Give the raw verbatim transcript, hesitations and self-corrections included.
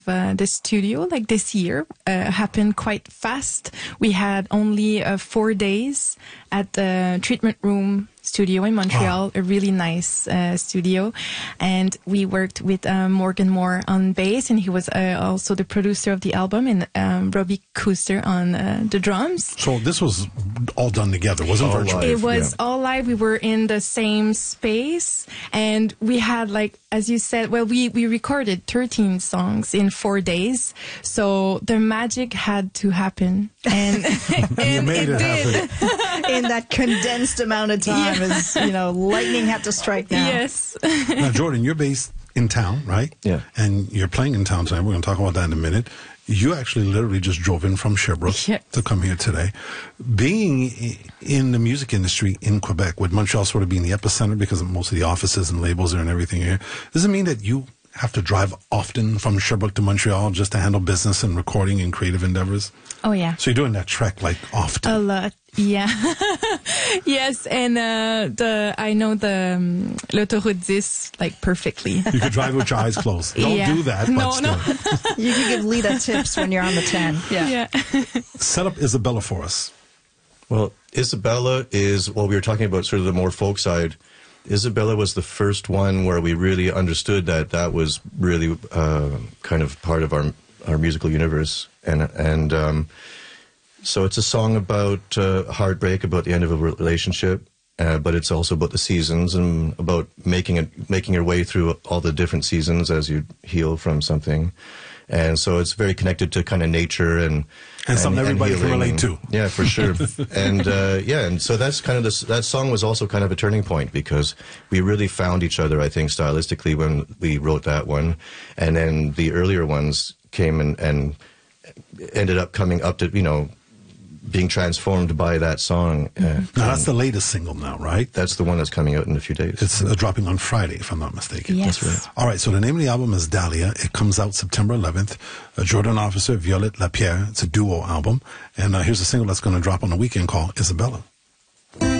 Uh, the studio, like this year, uh, happened quite fast. We had only uh, four days at the Treatment Room studio in Montreal, oh. a really nice uh, studio. And we worked with uh, Morgan Moore on bass, and he was uh, also the producer of the album, and um, Robbie Kuster on uh, the drums. So this was all done together, wasn't all virtual? Live, it was yeah. all live. We were in the same space, and we had, like, as you said, well, we, we recorded thirteen songs in four days. So the magic had to happen. And, and you made it, it happen. In that condensed amount of time, yeah. as, you know, lightning had to strike now. Yes. Now, Jordan, you're based in town, right? Yeah. And you're playing in town tonight. We're going to talk about that in a minute. You actually literally just drove in from Sherbrooke yes. to come here today. Being in the music industry in Quebec, with Montreal sort of being the epicenter because of most of the offices and labels there and everything here, does it mean that you have to drive often from Sherbrooke to Montreal just to handle business and recording and creative endeavors? Oh, yeah. So you're doing that trek, like, often? A lot, yeah. Yes, and uh, the I know the um, l'autoroute ten, like, perfectly. You could drive with your eyes closed. Don't yeah. do that, no, but still. No. You could give Lita tips when you're on the ten. Yeah. yeah. Set up Isabella for us. Well, Isabella is, well, we were talking about sort of the more folk side. Isabella was the first one where we really understood that that was really uh, kind of part of our our musical universe, and and um, so it's a song about uh, heartbreak, about the end of a relationship, uh, but it's also about the seasons and about making it making your way through all the different seasons as you heal from something, and so it's very connected to kind of nature and. And, and something everybody can relate to. Yeah, for sure. and uh, yeah, and so that's kind of this. That song was also kind of a turning point because we really found each other, I think, stylistically when we wrote that one, and then the earlier ones came and, and ended up coming up to, you know, being transformed by that song. Uh, now that's the latest single now, right? That's the one that's coming out in a few days. It's uh, dropping on Friday, if I'm not mistaken. Yes. That's right. All right, so the name of the album is Dahlia. It comes out September eleventh. Uh, Jordan Officer, Violette Lapierre. It's a duo album. And uh, here's a single that's going to drop on the weekend called Isabella.